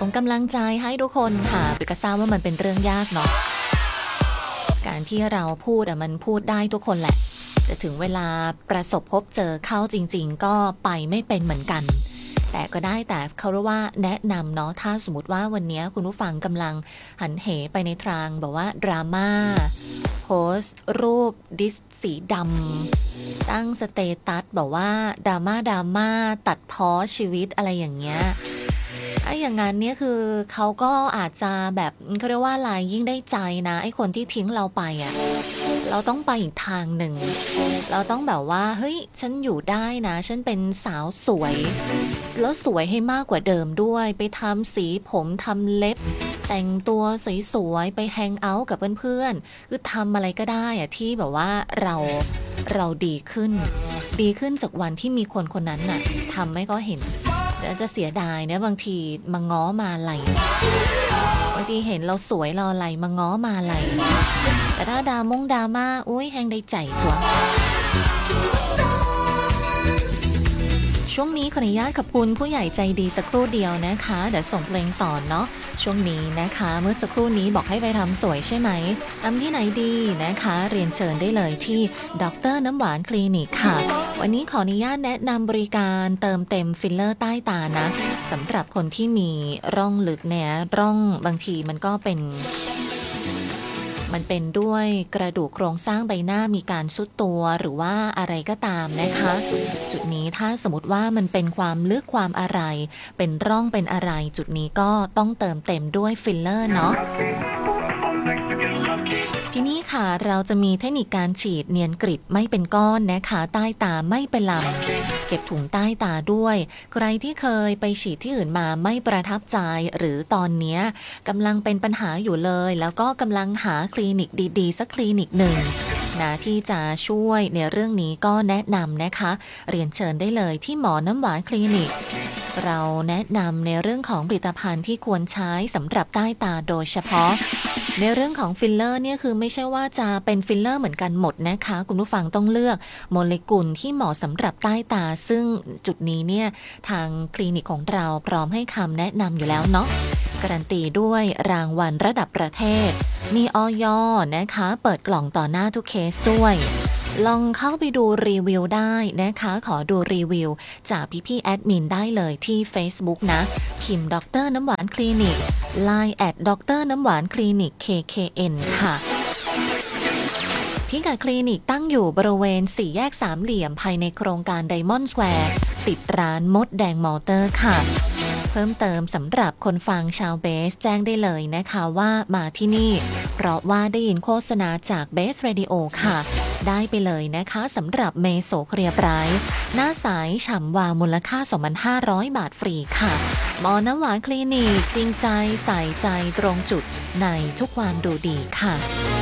ส่งกำลังใจให้ทุกคนค่ะปิกาทราบว่ามันเป็นเรื่องยากเนาะการที่เราพูดมันพูดได้ทุกคนแหละแต่ถึงเวลาประสบพบเจอเข้าจริงๆก็ไปไม่เป็นเหมือนกันแต่ก็ได้แต่เขาเรียกว่าแนะนำเนาะถ้าสมมติว่าวันนี้คุณผู้ฟังกำลังหันเหไปในทางแบบว่าดราม่าโพสต์รูปดิสสีดำตั้งสเตตัสบอกว่าดราม่าตัดพ้อชีวิตอะไรอย่างเงี้ยไอ้อย่างงั้นเนี่ยคือเขาก็อาจจะแบบเขาเรียกว่าอะไรยิ่งได้ใจนะไอ้คนที่ทิ้งเราไปอ่ะเราต้องไปอีกทางหนึ่งเราต้องแบบว่าเฮ้ยฉันอยู่ได้นะฉันเป็นสาวสวยแล้วสวยให้มากกว่าเดิมด้วยไปทำสีผมทำเล็บแต่งตัวสวยๆไปแฮงเอาท์กับเพื่อนๆคือทำอะไรก็ได้อะที่แบบว่าเราดีขึ้นจากวันที่มีคนคนนั้นน่ะทำให้เขาเห็นแล้วจะเสียดายนะบางทีมาง้อมาไหลบางทีเห็นเราสวยเราไหลมาง้อมาไหลแต่ถ้าดราม่าอุ้ยแฮงได้ใจตัวช่วงนี้ขออนุญาตขอบคุณผู้ใหญ่ใจดีสักครู่เดียวนะคะเดี๋ยวส่งเพลงต่อเนาะช่วงนี้นะคะเมื่อสักครู่นี้บอกให้ไปทำสวยใช่ไหมทำที่ไหนดีนะคะเรียนเชิญได้เลยที่ดร.น้ำหวานคลินิกค่ะวันนี้ขออนุญาตแนะนำบริการเติมเต็มฟิลเลอร์ใต้ตานะสำหรับคนที่มีร่องลึกเนี่ยร่องบางทีมันก็เป็นด้วยกระดูกโครงสร้างใบหน้ามีการทรุดตัวหรือว่าอะไรก็ตามนะคะจุดนี้ถ้าสมมติว่ามันเป็นความลึกความอะไรเป็นร่องเป็นอะไรจุดนี้ก็ต้องเติมเต็มด้วยฟิลเลอร์เนาะทีนี้ค่ะเราจะมีเทคนิคการฉีดเนียนกริบไม่เป็นก้อนนะคะใต้ตาไม่เป็นลำเก็บถุงใต้ตาด้วยใครที่เคยไปฉีดที่อื่นมาไม่ประทับใจหรือตอนนี้กำลังเป็นปัญหาอยู่เลยแล้วก็กำลังหาคลินิกดีๆสักคลินิกหนึ่งนะที่จะช่วยในเรื่องนี้ก็แนะนำนะคะเรียนเชิญได้เลยที่หมอน้ำหวานคลินิกเราแนะนำในเรื่องของผลิตภัณฑ์ที่ควรใช้สำหรับใต้ตาโดยเฉพาะในเรื่องของฟิลเลอร์เนี่ยคือไม่ใช่ว่าจะเป็นฟิลเลอร์เหมือนกันหมดนะคะคุณผู้ฟังต้องเลือกโมเลกุลที่เหมาะสำหรับใต้ตาซึ่งจุดนี้เนี่ยทางคลินิกของเราพร้อมให้คำแนะนำอยู่แล้วเนาะการันตีด้วยรางวัลระดับประเทศมีอย.นะคะเปิดกล่องต่อหน้าทุกเคสด้วยลองเข้าไปดูรีวิวได้นะคะขอดูรีวิวจากพี่แอดมินได้เลยที่ Facebook นะพิมพ์ดร.น้ำหวานคลินิก Line แอดดร.น้ำหวานคลินิก KKN ค่ะพิกัดคลินิกตั้งอยู่บริเวณ4แยกสามเหลี่ยมภายในโครงการไดมอนด์สแควร์ติดร้านมดแดงมอเตอร์ค่ะเพิ่มเติมสำหรับคนฟังชาวเบสแจ้งได้เลยนะคะว่ามาที่นี่เพราะว่าได้ยินโฆษณาจากเบสเรดิโอค่ะได้ไปเลยนะคะสำหรับเมโซเคลียร์ไบรท์หน้าใสฉ่ำวาวมูลค่า 2,500 บาทฟรีค่ะหมอน้ำหวานคลินิกจริงใจใส่ใจตรงจุดในทุกความดูดีค่ะ